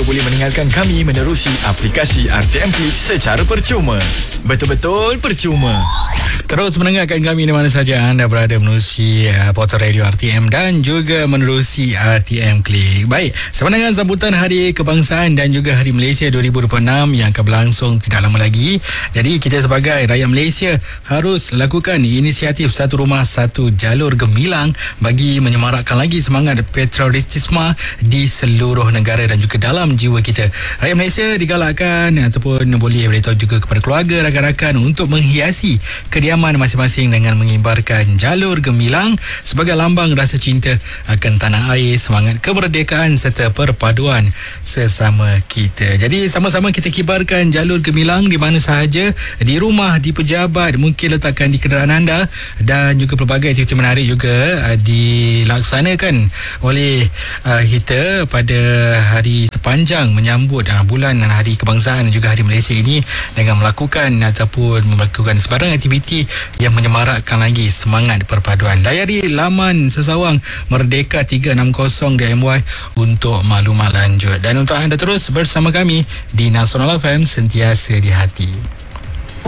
boleh mendengarkan kami menerusi aplikasi RTM Klik secara percuma. Betul-betul percuma. Terus mendengarkan kami di mana saja anda berada menerusi portal radio RTM dan juga menerusi RTM Klik. Baik, sebenarnya sambutan Hari Kebangsaan dan juga Hari Malaysia 2026 yang akan berlangsung tidak lama lagi. Jadi kita sebagai rakyat Malaysia harus lakukan inisiatif satu rumah satu jalur gemilang bagi menyemarakkan lagi semangat patriotisme di seluruh negara dan juga dalam jiwa kita. Rakyat Malaysia digalakkan ataupun boleh beritahu juga kepada keluarga, rakan-rakan untuk menghiasi kediaman masing-masing dengan mengibarkan jalur gemilang sebagai lambang rasa cinta akan tanah air, semangat kemerdekaan serta perpaduan sesama kita. Jadi sama-sama kita kibarkan jalur gemilang di mana sahaja, di rumah, di pejabat, mungkin letakkan di kenderaan anda, dan juga pelbagai aktiviti menarik juga dilaksanakan oleh kita pada hari sepanjang menyambut bulan Hari Kebangsaan dan juga Hari Malaysia ini dengan melakukan ataupun melakukan sebarang aktiviti yang menyemarakkan lagi semangat perpaduan. Layari laman sesawang Merdeka360.my untuk maklumat lanjut. Dan untuk anda terus bersama kami di Nasional FM, sentiasa di hati.